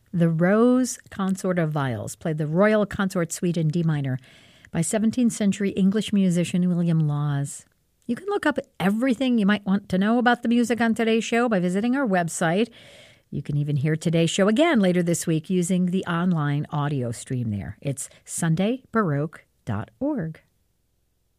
The Rose Consort of Viols played the Royal Consort Suite in D minor by 17th century English musician William Laws. You can look up everything you might want to know about the music on today's show by visiting our website. You can even hear today's show again later this week using the online audio stream there. It's sundaybaroque.org.